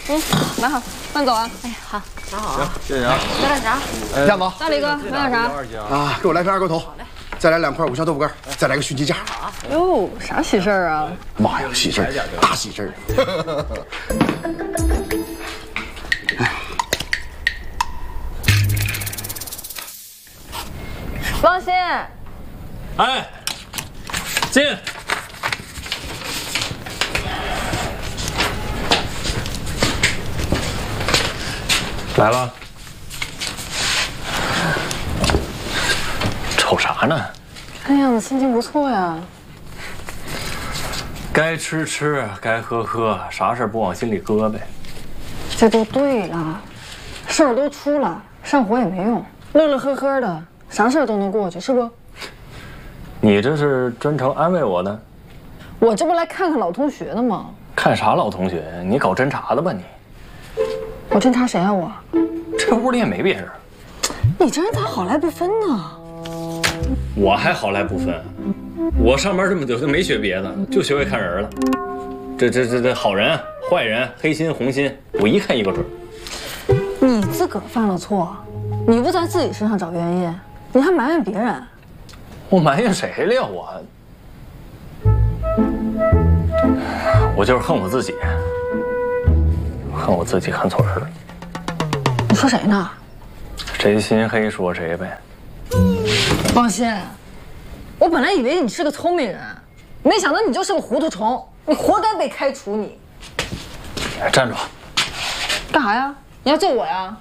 买好，慢走啊。 哎呀，好，拿好行，谢谢啊。 要点啥？ 亚总， 大李哥，买点啥？ 啊，给我来瓶二锅头，再来2块五香豆腐干，再来个熏鸡架。 哟，啥喜事儿啊？ 妈呀，喜事儿，大喜事儿！ 王鑫， 哎，进。来了。瞅啥呢？ 看样子心情不错呀。 该吃吃，该喝喝，啥事儿不往心里搁呗。 这都对了，事儿都出了，上火也没用，乐乐呵呵的，啥事儿都能过去，是不？ 你这是专程安慰我的？ 我这不来看看老同学的吗？ 看啥老同学？你搞侦查的吧你？ 我侦查谁啊我？ 这屋里也没别人。 你这人咋好赖不分呢？ 我还好赖不分，我上班这么久就没学别的，就学会看人了。这好人、坏人、黑心、红心，我一看一个准。 你自个儿犯了错，你不在自己身上找原因，你还埋怨别人。 我埋怨谁了呀？我就是恨我自己，恨我自己看错人了。 你说谁呢？ 谁心黑说谁呗。 王鑫，我本来以为你是个聪明人，没想到你就是个糊涂虫，你活该被开除你。 站住！ 干啥呀？你要揍我呀？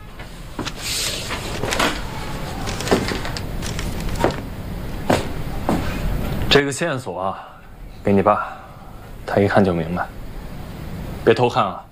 这个线索啊，给你爸，他一看就明白。别偷看啊！